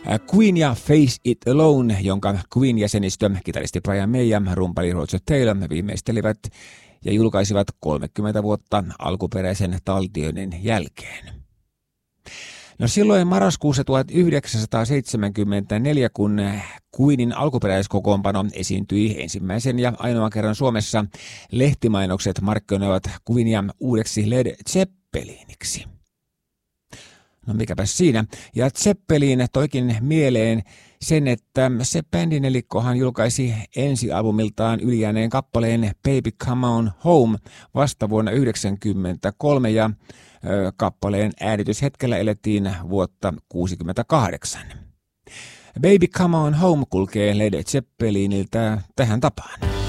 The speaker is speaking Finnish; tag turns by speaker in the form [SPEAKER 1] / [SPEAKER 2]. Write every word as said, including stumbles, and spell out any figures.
[SPEAKER 1] Queen ja Face It Alone, jonka Queen-jäsenistö, kitaristi Brian May ja rumpali Roger Taylor viimeistelivät ja julkaisivat kolmekymmentä vuotta alkuperäisen taltioinnin jälkeen. No silloin marraskuussa tuhatyhdeksänsataaseitsemänkymmentäneljä, kun Queenin alkuperäiskokoonpano esiintyi ensimmäisen ja ainoan kerran Suomessa, lehtimainokset markkinoivat Queenia uudeksi Led Zeppeliniksi. No mikäpäs siinä. Ja Zeppelin toikin mieleen sen, että se bändinelikkohan julkaisi ensialbumiltaan ylijääneen kappaleen Baby Come On Home vasta vuonna yhdeksänkymmentäkolme ja ö, kappaleen äänityshetkellä elettiin vuotta kuusikymmentäkahdeksan. Baby Come On Home kulkee Led Zeppeliniltä tähän tapaan.